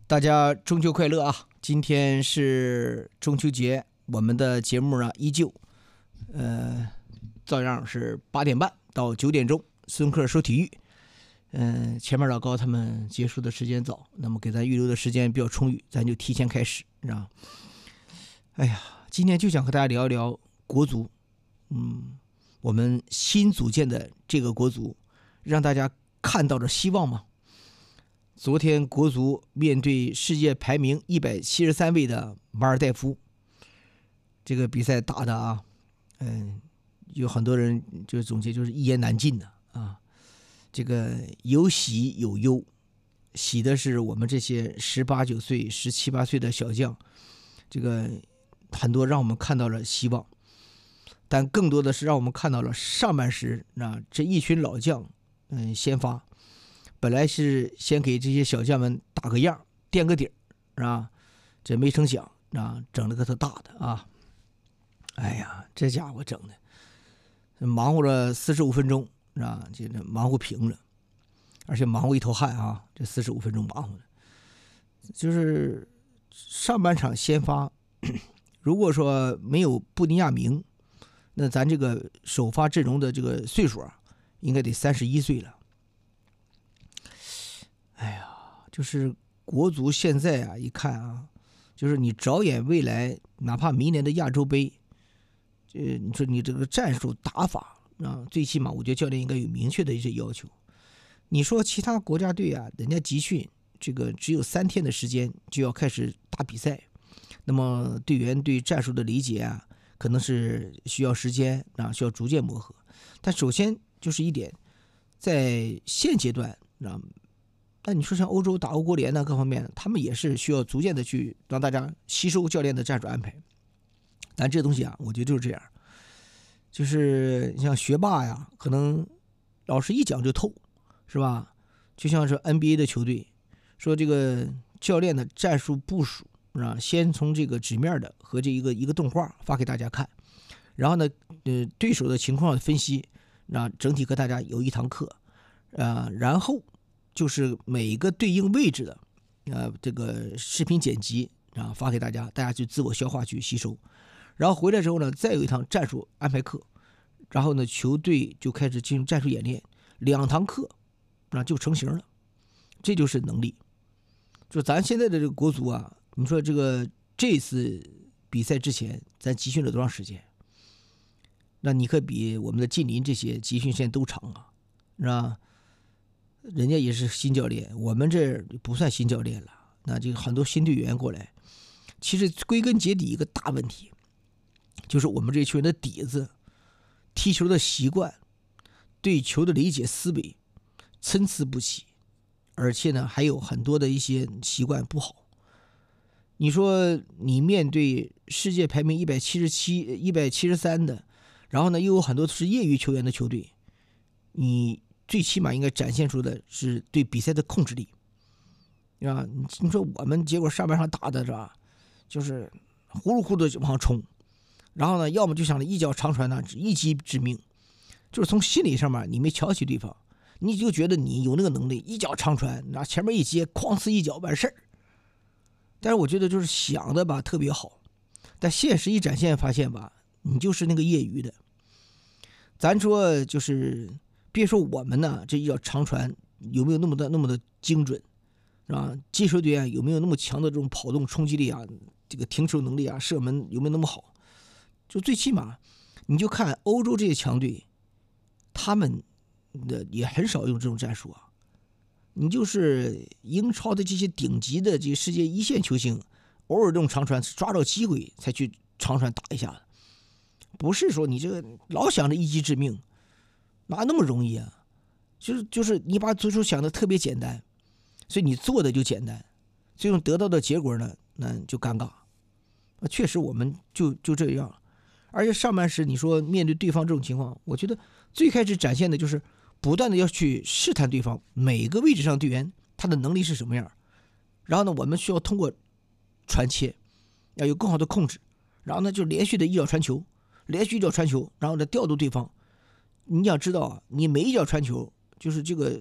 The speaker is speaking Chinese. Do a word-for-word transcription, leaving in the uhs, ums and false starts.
大家中秋快乐啊！今天是中秋节，我们的节目呢依旧，呃，照样是八点半到九点钟，孙克说体育。嗯、呃，前面老高他们结束的时间早，那么给咱预留的时间比较充裕，咱就提前开始，是吧？哎呀，今天就想和大家聊一聊国足。嗯，我们新组建的这个国足，让大家看到了希望吗？昨天国足面对世界排名一百七十三位的马尔代夫，这个比赛打的啊，嗯，有很多人就总结就是一言难尽的啊。这个有喜有忧，喜的是我们这些十八九岁、十七八岁的小将，这个很多让我们看到了希望，但更多的是让我们看到了上半时啊这一群老将，嗯，先发。本来是先给这些小将们打个样垫个底儿啊，这没成想啊，整了个特大的啊！哎呀，这家伙整的忙活了四十五分钟啊，这忙活平了，而且忙活一头汗啊！这四十五分钟忙活的，就是上半场先发，如果说没有布尼亚明，那咱这个首发阵容的这个岁数啊，应该得三十一岁了。哎呀，就是国足现在啊，一看啊，就是你着眼未来，哪怕明年的亚洲杯，这你说你这个战术打法啊，最起码我觉得教练应该有明确的一些要求。你说其他国家队啊，人家集训这个只有三天的时间就要开始打比赛，那么队员对战术的理解啊，可能是需要时间啊，需要逐渐磨合。但首先就是一点，在现阶段啊。那你说像欧洲打欧国联呢，各方面他们也是需要逐渐的去让大家吸收教练的战术安排。但这东西啊，我觉得就是这样，就是像学霸呀，可能老师一讲就透，是吧？就像是 N B A 的球队，说这个教练的战术部署啊，先从这个纸面的和这一个一个动画发给大家看，然后呢，呃，对手的情况的分析，让整体和大家有一堂课，啊、呃，然后。就是每个对应位置的，呃，这个视频剪辑啊，发给大家，大家去自我消化去吸收，然后回来之后呢，再有一堂战术安排课，然后呢，球队就开始进入战术演练，两堂课，啊，就成型了，这就是能力。就咱现在的这个国足啊，你说这个这次比赛之前，咱集训了多长时间？那你可比我们的近邻这些集训时间都长啊，是吧？人家也是新教练，我们这不算新教练了。那这个很多新队员过来，其实归根结底一个大问题，就是我们这群人的底子、踢球的习惯、对球的理解思维参差不齐，而且呢还有很多的一些习惯不好。你说你面对世界排名一百七十七、一百七十三的，然后呢又有很多是业余球员的球队，你。最起码应该展现出的是对比赛的控制力，啊，你说我们结果上半场打的是吧，就是呼噜呼噜的往上冲，然后呢，要么就想着一脚长传呢，一击致命，就是从心理上面你没瞧起对方，你就觉得你有那个能力，一脚长传，那前面一接，哐呲一脚完事儿。但是我觉得就是想的吧特别好，但现实一展现发现吧，你就是那个业余的，咱说就是。别说我们呢，这一脚长传有没有那么的那么的精准，是吧？接球队员有没有那么强的这种跑动冲击力啊？这个停球能力啊，射门有没有那么好？就最起码，你就看欧洲这些强队，他们的也很少用这种战术啊。你就是英超的这些顶级的这个世界一线球星，偶尔这种长传抓到机会才去长传打一下，不是说你这个老想着一击致命。哪那么容易啊？就是就是你把足球想的特别简单，所以你做的就简单，最终得到的结果呢，那就尴尬。确实我们就就这样，而且上半时你说面对对方这种情况，我觉得最开始展现的就是不断的要去试探对方每个位置上队员他的能力是什么样，然后呢，我们需要通过传切要有更好的控制，然后呢就连续的一脚传球，连续一脚传球，然后呢调度对方。你要知道啊，你每一脚传球，就是这个